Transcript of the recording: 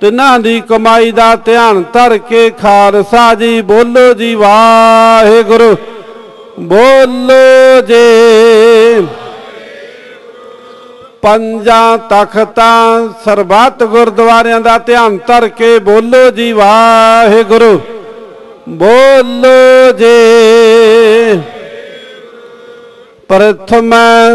तिन्हां दी कमाई दा ध्यान धर के खालसा जी बोलो जी वाहिगुरु बोलो जे। पंजा तख्तां सरबत गुरुद्वारियां दा ध्यान धर के बोलो जी वाहिगुरु बोलो जे। प्रथम